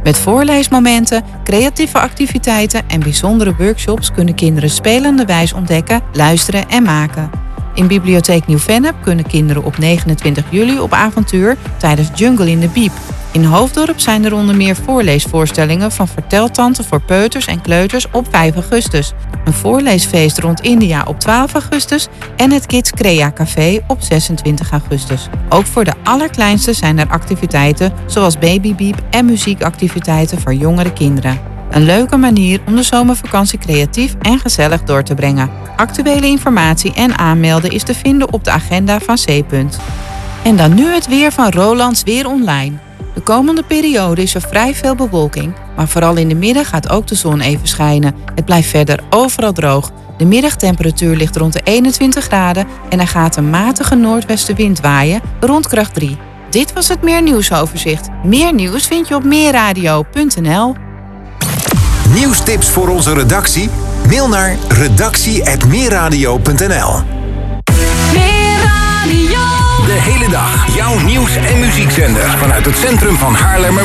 Met voorleesmomenten, creatieve activiteiten en bijzondere workshops kunnen kinderen spelenderwijs ontdekken, luisteren en maken. In Bibliotheek Nieuw-Vennep kunnen kinderen op 29 juli op avontuur tijdens Jungle in de Biep. In Hoofddorp zijn er onder meer voorleesvoorstellingen van verteltanten voor peuters en kleuters op 5 augustus. Een voorleesfeest rond India op 12 augustus en het Kids Crea Café op 26 augustus. Ook voor de allerkleinste zijn er activiteiten zoals babybiep en muziekactiviteiten voor jongere kinderen. Een leuke manier om de zomervakantie creatief en gezellig door te brengen. Actuele informatie en aanmelden is te vinden op de agenda van C-Punt. En dan nu het weer van Rolands Weer Online. De komende periode is er vrij veel bewolking, maar vooral in de middag gaat ook de zon even schijnen. Het blijft verder overal droog. De middagtemperatuur ligt rond de 21 graden en er gaat een matige noordwestenwind waaien rond kracht 3. Dit was het Meer Nieuwsoverzicht. Meer nieuws vind je op meerradio.nl. Nieuwstips voor onze redactie? Mail naar redactie@meerradio.nl. Meerradio. De hele dag jouw nieuws- en muziekzender vanuit het centrum van Haarlemmermeer.